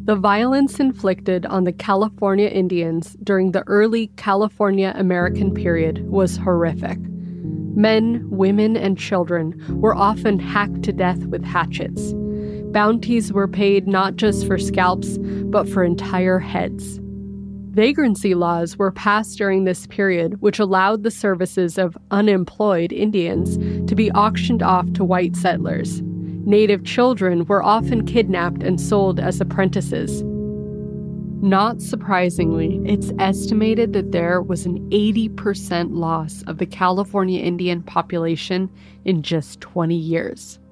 The violence inflicted on the California Indians during the early California American period was horrific. Men, women, and children were often hacked to death with hatchets. Bounties were paid not just for scalps, but for entire heads. Vagrancy laws were passed during this period, which allowed the services of unemployed Indians to be auctioned off to white settlers. Native children were often kidnapped and sold as apprentices. Not surprisingly, it's estimated that there was an 80% loss of the California Indian population in just 20 years.